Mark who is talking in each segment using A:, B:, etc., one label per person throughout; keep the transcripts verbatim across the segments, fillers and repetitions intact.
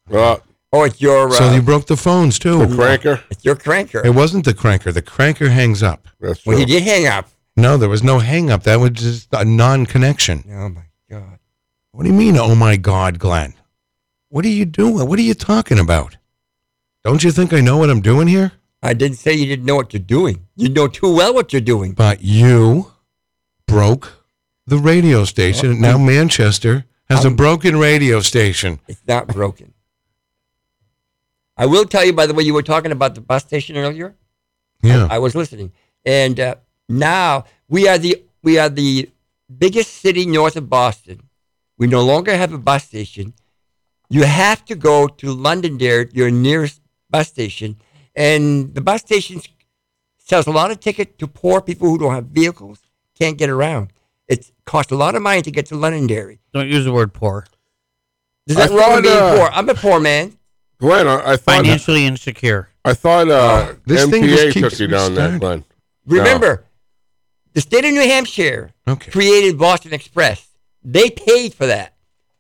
A: Uh,
B: Oh, it's your. Uh,
C: So you broke the phones too.
A: the cranker.
B: it's your cranker.
C: It wasn't the cranker. The cranker hangs up.
A: That's true.
B: Well, he did hang up.
C: No, there was no hang up. That was just a non-connection.
B: Oh my God.
C: What do you mean, oh my God, Glenn? What are you doing? What are you talking about? Don't you think I know what I'm doing here?
B: I didn't say you didn't know what you're doing. You know too well what you're doing.
C: But you broke the radio station.
B: Oh,
C: Now Manchester has a broken radio station.
B: It's not broken. I will tell you, by the way, you were talking about the bus station earlier.
C: Yeah.
B: I, I was listening, and uh, now we are the we are the biggest city north of Boston. We no longer have a bus station. You have to go to Londonderry, your nearest bus station, and the bus station sells a lot of tickets to poor people who don't have vehicles, can't get around. It costs a lot of money to get to Londonderry.
D: Don't use the word poor.
B: Does that
A: I
B: wrong
A: thought,
B: with being
A: uh,
B: poor? I'm a poor man.
A: Glenn, I, I thought
D: Financially insecure.
A: I thought uh,
C: This thing
A: M P A
C: just keeps
A: took you down there,
C: restarting.
A: Glenn.
B: Remember, the state of New Hampshire
C: Okay.
B: created Boston Express. They paid for that.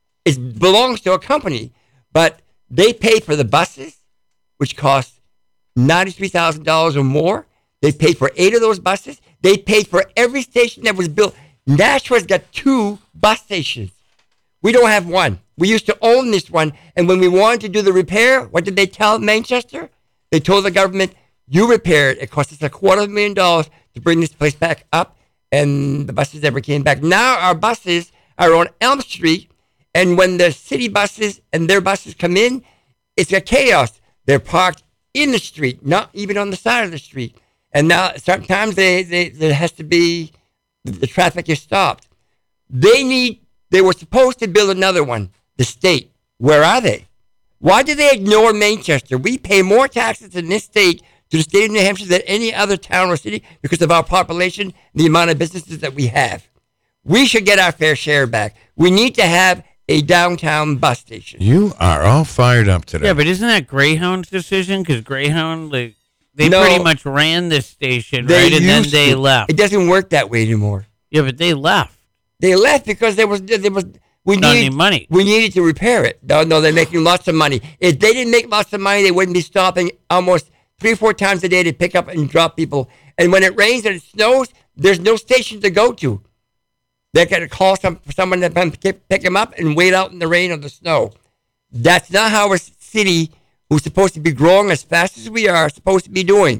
B: It belongs to a company, but they paid for the buses, which cost ninety-three thousand dollars or more. They paid for eight of those buses. They paid for every station that was built. Nashua's got two bus stations. We don't have one. We used to own this one, and when we wanted to do the repair, what did they tell Manchester? They told the government, you repair it. It cost us a quarter of a million dollars to bring this place back up, and the buses never came back. Now our buses are on Elm Street, and when the city buses and their buses come in, it's a chaos. They're parked in the street, not even on the side of the street. And now sometimes they, they, there has to be, the traffic is stopped. They need, they were supposed to build another one, the state. Where are they? Why do they ignore Manchester? We pay more taxes in this state to the state of New Hampshire than any other town or city because of our population, the amount of businesses that we have. We should get our fair share back. We need to have a downtown bus station.
C: You are all fired up today.
D: Yeah, but isn't that Greyhound's decision? Because Greyhound, like, they
B: No.
D: pretty much ran this station,
B: They
D: right? And then
B: used
D: they
B: to.
D: left.
B: It doesn't work that way anymore.
D: Yeah, but they left.
B: They left because there was there was we
D: Not
B: needed
D: any money.
B: We needed to repair it. No, no, they're making lots of money. If they didn't make lots of money, they wouldn't be stopping almost three or four times a day to pick up and drop people. And when it rains and it snows, there's no station to go to. They're going to call some someone to come pick, pick them up and wait out in the rain or the snow. That's not how a city who's supposed to be growing as fast as we are supposed to be doing.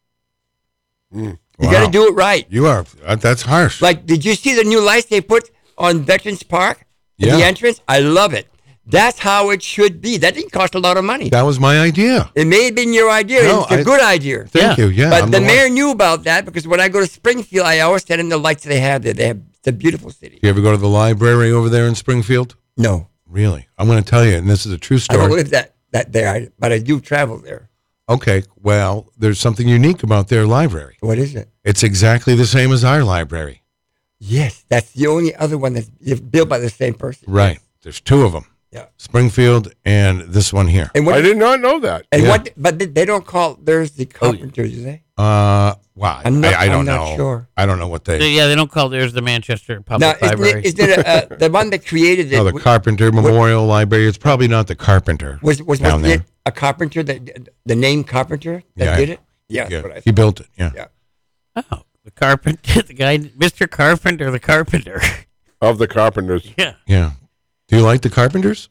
A: Mm.
B: You
C: Wow.
B: got to do it right.
C: You are. Uh, that's harsh.
B: Like, did you see the new lights they put on Veterans Park? at
C: Yeah.
B: The entrance? I love it. That's how it should be. That didn't cost a lot of money.
C: That was my idea.
B: It may have been your idea.
C: No,
B: it's a
C: I-
B: good idea.
C: Thank
D: Yeah.
C: you. Yeah.
B: but
C: I'm
B: the
C: one.
B: mayor knew about that because when I go to Springfield, I always send him the lights they have there. They have, it's a beautiful city.
C: You ever go to the library over there in Springfield?
B: No,
C: Really? I'm going to tell you, and this is a true
B: I don't
C: story.
B: live that, that there, I, but I do travel there.
C: Okay. Well, there's something unique about their library.
B: What is it?
C: It's exactly the same as our library.
B: Yes, that's the only other one that's built by the same person.
C: Right. There's two of them.
B: Yeah.
C: Springfield and this one here.
B: And what?
A: I did not know that.
B: and
C: Yeah.
B: what? But they- they don't call theirs the carpenter, do they?
C: Uh, wow.
B: I'm not-
C: I, I don't
B: I'm not
C: know.
B: sure.
C: I don't know what they.
D: So, yeah, they don't call theirs the Manchester
B: Now,
D: Public
B: isn't
D: Library.
B: it, isn't it uh, the one that created it?
C: Oh, the
B: was-
C: Carpenter Memorial Library. It's probably not the Carpenter.
B: was was,
C: down
B: was it
C: there.
B: a carpenter that the name carpenter that
C: Yeah.
B: did it? Yeah,
C: Yeah,
B: that's what I
C: he
B: thought.
C: built it. Yeah.
B: Yeah.
D: Oh, the carpenter, the guy, Mister Carpenter, the carpenter.
A: Of the Carpenters.
D: Yeah.
C: Yeah. Do you like the Carpenters?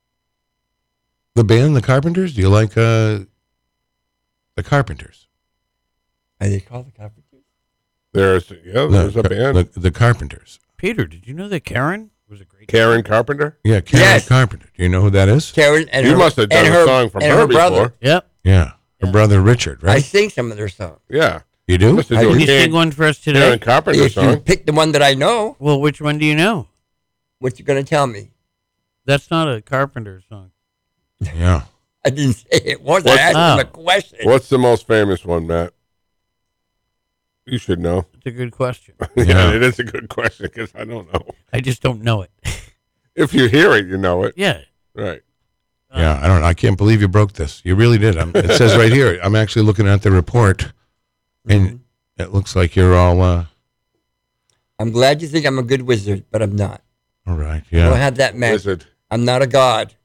C: The band, the Carpenters? Do you like uh, the Carpenters?
B: Are they called the carpenters?
A: There's yeah, there's
C: the,
A: a band.
C: The, the Carpenters.
D: Peter, did you know that Karen was a great
A: Karen Carpenter.
C: Yeah, Karen
B: Yes.
C: Carpenter. Do you know who that is?
B: Karen and
A: You
B: her,
A: must have done
B: and
A: a
B: her,
A: song from
B: and
A: her,
B: her brother.
A: before.
D: Yep.
C: Yeah. Her brother Richard,
B: I
C: right?
B: sing some of their songs.
A: Yeah.
C: You do?
A: Must have
B: I
A: done
D: Can
A: a
D: you
A: Karen,
D: sing one for us today?
A: Karen Carpenter
B: If you
A: song.
B: pick the one that I know,
D: Well, which one do you know?
B: what you going to tell me?
D: That's not a Carpenter song.
C: Yeah.
B: I didn't say it was.
A: What's-
B: I asked
D: Oh.
B: him a question.
A: What's the most famous one, Matt? You should know.
D: It's a good question.
A: yeah,
C: Yeah.
A: it is a good question because I don't know.
D: I just don't know it.
A: If you hear it, you know it.
D: Yeah.
A: Right.
C: Yeah, I don't know. I can't believe you broke this. You really did. I'm, it says right here. I'm actually looking at the report, and it looks like you're all uh,
B: I'm glad you think I'm a good wizard, but I'm not.
C: all right.
B: I don't
C: Yeah.
B: have that magic.
A: Wizard.
B: I'm not a god.